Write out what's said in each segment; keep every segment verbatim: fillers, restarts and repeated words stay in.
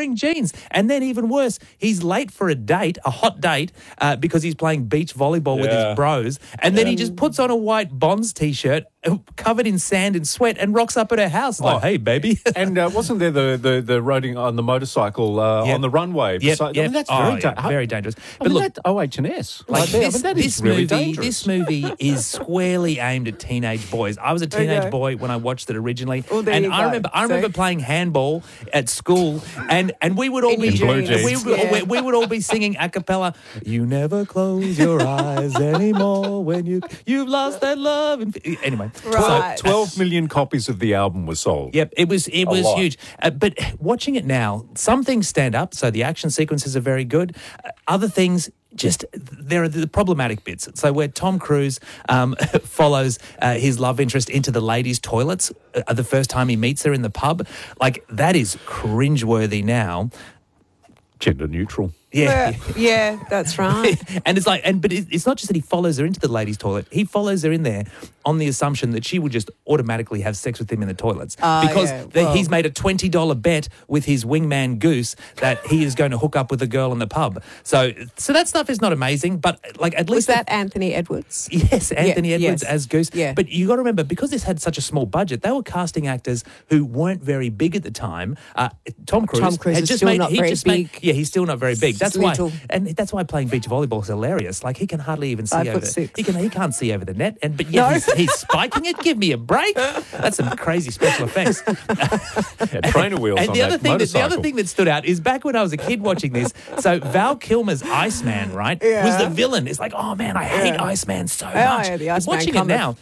wearing jeans. And then even worse, he's late for a date, a hot date, uh, because he's playing beach volleyball with Yeah. his bros. And then he just puts on a white Bonds T-shirt uh, covered in sand and sweat and rocks up at her house. Like, Oh. hey, baby. And uh, wasn't there the, the, the riding on the motorcycle uh, Yep. on the runway? Yep, beside- yep. I mean, that's Oh, very, yeah, da- very dangerous. I But mean, look, that O H and S. like right there, this, I mean, that this is really movie, dangerous. this movie is squarely aimed at teenage boys. I was a teenage Okay. boy when I watched it originally, Oh, there and you I go. remember I So- remember playing handball at school, and, and we would all In be your blue and we, jeans. would- Yeah. we, we would all be singing a cappella. You never close your eyes anymore when you you've lost that love. And, anyway, Right. twelve million copies of the album were sold. Yep, it was it was lot. huge. Uh, but watching it now, some things stand up. So the action sequences are very good. Uh, other things. Just there are the problematic bits. So where Tom Cruise um, follows uh, his love interest into the ladies' toilets uh, the first time he meets her in the pub, like that is cringeworthy now. Gender neutral. Yeah. Yeah, yeah, that's right. And it's like, and but it- it's not just that he follows her into the ladies' toilet. He follows her in there on the assumption that she would just automatically have sex with him in the toilets Ah, because yeah, the- well. he's made a twenty dollar bet with his wingman Goose that he is going to hook up with a girl in the pub. So, so that stuff is not amazing, but like at Was least that Anthony Edwards? Yes, Anthony Yeah, Edwards yes. as Goose. Yeah. But you got to remember, because this had such a small budget, they were casting actors who weren't very big at the time. Uh, Tom Cruise, Tom Cruise had is just still made, not he very just made- big. yeah, he's still not very big. He's That's why, little. and that's why playing beach volleyball is hilarious. Like he can hardly even see Five over. foot six. He can he can't see over the net, and but yeah, No. he's, he's spiking it. Give me a break. That's some crazy special effects. Yeah, trainer wheels And on the other that thing that, the motorcycle. other thing that stood out is back when I was a kid watching this. So Val Kilmer's Iceman, right, was Yeah. the villain. It's like, oh man, I hate Yeah. Iceman so Oh, much. yeah, the Iceman Watching cometh. it now.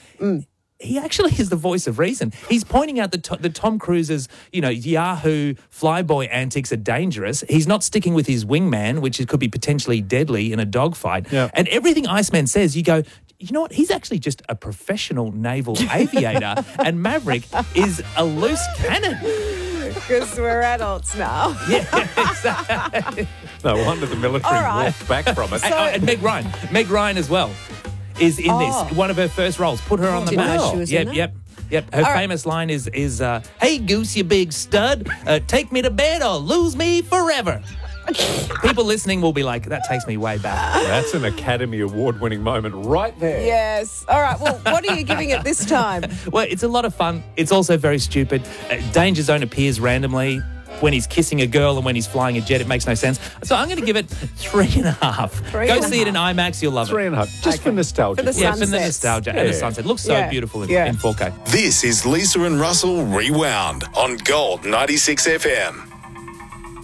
He actually is the voice of reason. He's pointing out that to, the Tom Cruise's, you know, Yahoo flyboy antics are dangerous. He's not sticking with his wingman, which is, could be potentially deadly in a dogfight. Yeah. And everything Iceman says, you go, you know what? He's actually just a professional naval aviator, and Maverick is a loose cannon. Because we're adults now. Yeah, exactly. No wonder the military All right. walked back from it. And, oh, and Meg Ryan, Meg Ryan as well, is in Oh. this. One of her first roles. Put her on the Didn't know map. she was yep, in it. yep, yep. Her All right. famous line is, "Is uh, Hey Goose, you big stud, uh, take me to bed or lose me forever." People listening will be like, "That takes me way back." That's an Academy Award-winning moment right there. Yes. All right. Well, what are you giving it this time? Well, it's a lot of fun. It's also very stupid. Uh, Danger Zone appears randomly when he's kissing a girl and when he's flying a jet. It makes no sense. So I'm going to give it three and a half. Three Go and a see it in half. IMAX. You'll love Three it. and a half. Just for Okay. nostalgia. For the Yeah, for the Sunsets. nostalgia and the Yeah. sunset. Looks so Yeah. beautiful in, Yeah. in four K. This is Lisa and Russell Rewound on Gold ninety-six F M.